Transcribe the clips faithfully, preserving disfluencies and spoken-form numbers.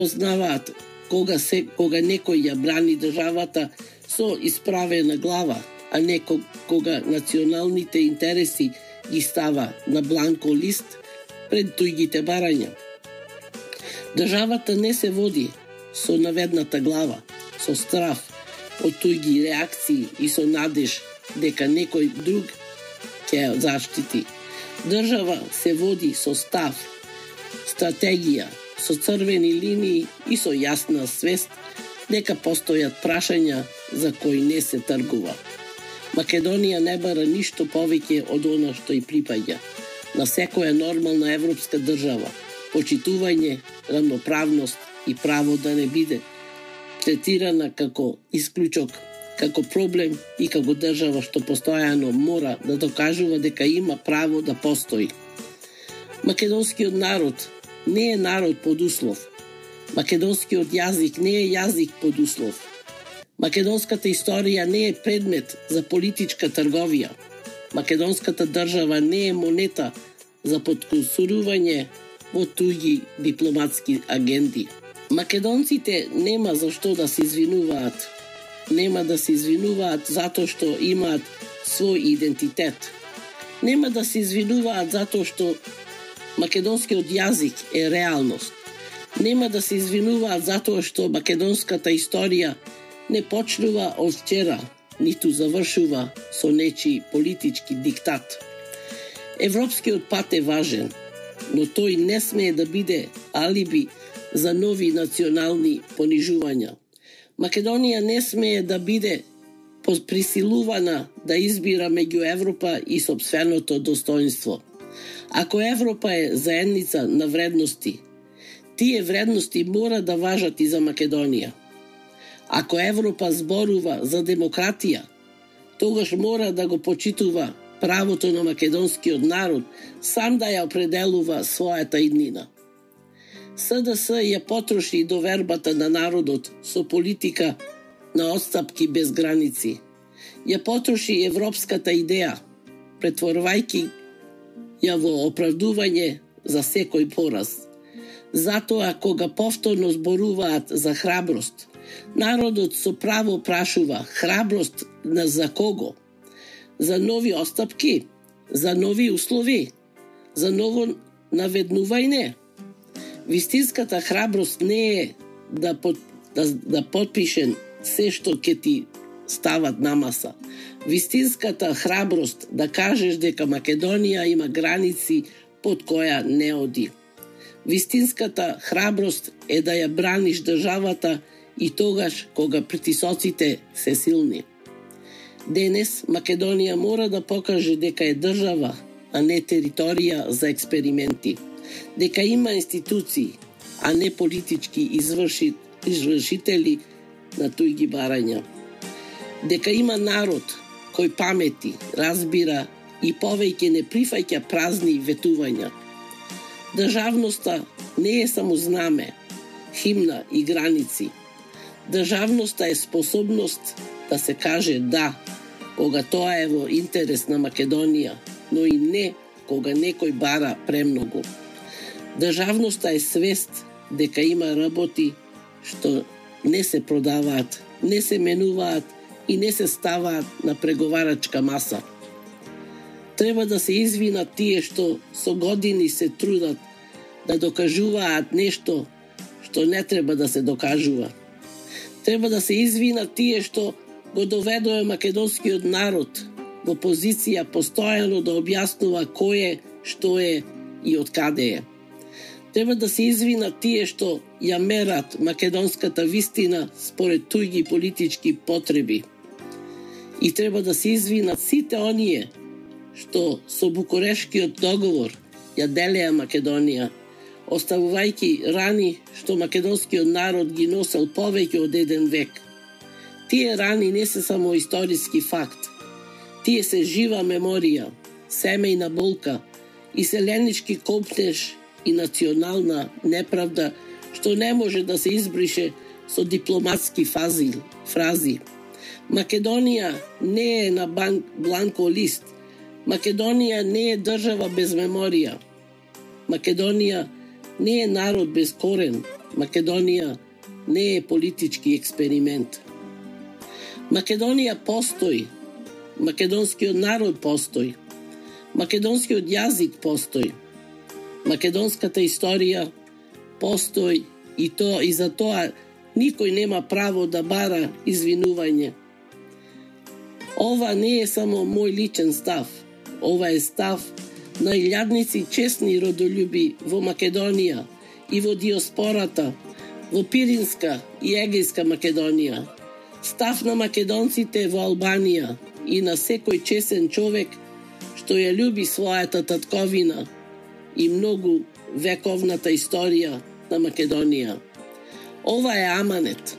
Познаваат кога се кога некој ја брани државата со исправена глава, а не кога националните интереси ги става на бланко лист пред туѓите барања. Државата не се води со наведната глава, со страф од туѓи реакции и со надеж дека некој друг ќе ја заштити. Држава се води со став, стратегија, со црвени линии и со јасна свест дека постојат прашања за кои не се тргува. Македонија не бара ништо повеќе од она што и припаѓа на секоја нормална европска држава: почитување, равноправност и право да не биде третирана како исклучок, како проблем и како држава што постојано мора да докажува дека има право да постои. Македонскиот народ не е народ под услов. Македонскиот јазик не е јазик под услов. Македонската историја не е предмет за политичка трговија. Македонската држава не е монета за подкусурување во туѓи дипломатски агенти. Македонците нема за што да се извинуваат. Нема да се извинуваат затоа што имаат свој идентитет. Нема да се извинуваат затоа што македонскиот јазик е реалност. Нема да се извинуваат затоа што македонската историја не почнува од вчера, ниту завршува со нечи политички диктат. Европскиот пат е важен, но тој не смее да биде алиби за нови национални понижувања. Македонија не смее да биде присилувана да избира меѓу Европа и сопственото достоинство. Ако Европа е заедница на вредности, тие вредности мора да важат и за Македонија. Ако Европа зборува за демократија, тогаш мора да го почитува правото на македонскиот народ сам да ја определува својата иднина. СДС ја потроши довербата на народот со политика на отстапки без граници. Ја потроши европската идеја, претворувајќи ја во оправдување за секој пораз. Затоа, кога повторно зборуваат за храброст, народот со право прашува: храброст за кого? За нови отстапки? За нови услови? За ново наведнување? Вистинската храброст не е да, под, да, да подпишен се што ќе ти стават на маса. Вистинската храброст да кажеш дека Македонија има граници под која не оди. Вистинската храброст е да ја браниш државата и тогаш кога притисоците се силни. Денес Македонија мора да покаже дека е држава, а не територија за експерименти. Дека има институции, а не политички изврши, извршители на туѓи барања. Дека има народ кој памети, разбира и повеќе не прифаќа празни ветувања. Државноста не е само знаме, химна и граници. Државноста е способност да се каже да, кога тоа е во интерес на Македонија, но и не кога некој бара премногу. Државноста е свест дека има работи што не се продаваат, не се менуваат и не се ставаат на преговарачка маса. Треба да се извинат тие што со години се трудат да докажуваат нешто што не треба да се докажува. Треба да се извинат тие што го доведоа македонскиот народ во позиција постојано да објаснува кој е, што е и од каде е. Треба да се извинат тие што ја мерат македонската вистина според туѓи политички потреби. И треба да се извинат сите оние што со Букурешкиот договор ја делеа Македонија, оставувајќи рани што македонскиот народ ги носел повеќе од еден век. Тие рани не се само историски факт. Тие се жива меморија, семејна болка, иселенички копнеж и национална неправда што не може да се избрише со дипломатски фази, фрази. Македонија не е на банк, бланко лист. Македонија не е држава без меморија. Македонија не е народ без корен, Македонија не е политички експеримент. Македонија постои, македонскиот народ постои, македонскиот јазик постои, македонската историја постои и то и за тоа никој нема право да бара извинување. Ова не е само мој личен став, ова е став на илјадници честни родолюби во Македонија и во диаспората, во Пиринска и Егејска Македонија, став на македонците во Албанија и на секој чесен човек што ја љуби својата татковина и многу вековната историја на Македонија. Ова е аманет.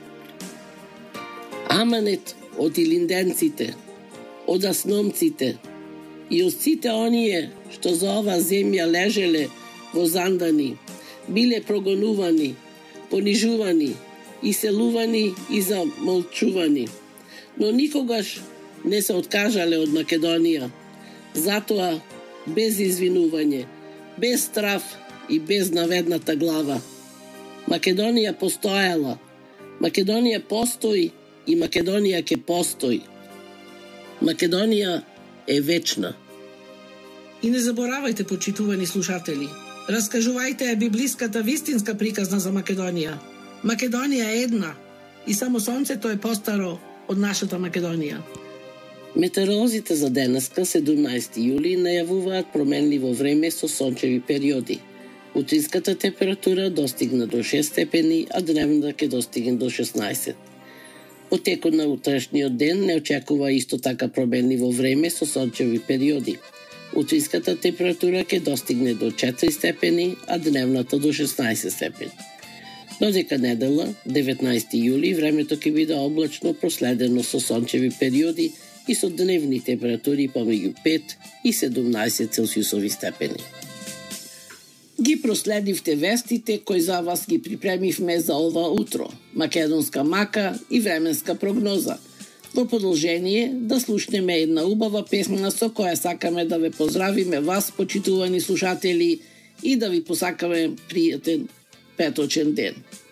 Аманет од илинденците, од асномците и од сите оние што за ова земја лежеле во зандани, биле прогонувани, понижувани, иселувани и замолчувани, но никогаш не се откажале од Македонија. Затоа, без извинување, без страв и без наведната глава. Македонија постоела, Македонија постои и Македонија ќе постои. Македонија е вечна. И не заборавајте, почитувани слушатели, раскажувајте ја библиската вистинска приказна за Македонија. Македонија е една и само сонцето е постаро од нашата Македонија. Метеоролозите за денеска, седумнаесети јули, најавуваат променливо време со сончеви периоди. Утринската температура достигна до шест степени, а дневната ќе достигне до шеснаесет. Во текот на утрешниот ден не очекува исто така променливо време со сончеви периоди. Утринската температура ќе достигне до четири степени, а дневната до шеснаесет степени. Додека недела, деветнаесети јули, времето ќе биде облачно проследено со сончеви периоди и со дневни температури помеѓу пет и седумнаесет целзиусови степени. Ги проследивте вестите кои за вас ги припремивме за ова утро, македонска мака и временска прогноза. Во продолжение да слушнеме една убава песна со која сакаме да ве поздравиме вас, почитувани слушатели, и да ви посакаме пријатен петочен ден.